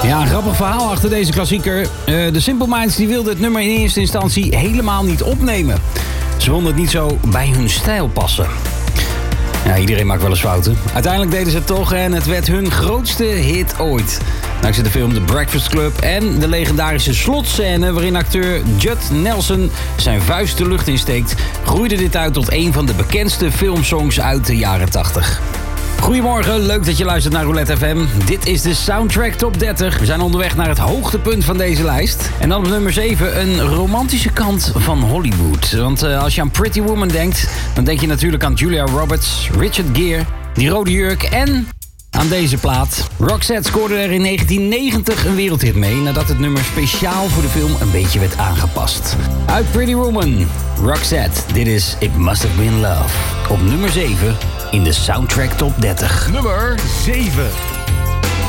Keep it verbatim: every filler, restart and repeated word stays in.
Ja, een grappig verhaal achter deze klassieker. Uh, de Simple Minds die wilden het nummer in eerste instantie helemaal niet opnemen. Ze vonden het niet zo bij hun stijl passen. Ja, iedereen maakt wel eens fouten. Uiteindelijk deden ze het toch en het werd hun grootste hit ooit. Dankzij de film The Breakfast Club en de legendarische slotscène waarin acteur Judd Nelson zijn vuist de lucht insteekt, groeide dit uit tot een van de bekendste filmsongs uit de jaren tachtig. Goedemorgen, leuk dat je luistert naar Roulette F M. Dit is de Soundtrack Top dertig. We zijn onderweg naar het hoogtepunt van deze lijst. En dan op nummer zeven, een romantische kant van Hollywood. Want uh, als je aan Pretty Woman denkt, dan denk je natuurlijk aan Julia Roberts, Richard Gere, die rode jurk en aan deze plaat. Roxette scoorde er in negentien negentig een wereldhit mee, nadat het nummer speciaal voor de film een beetje werd aangepast. Uit Pretty Woman, Roxette, dit is It Must Have Been Love. Op nummer zeven in de Soundtrack Top dertig. Nummer zeven.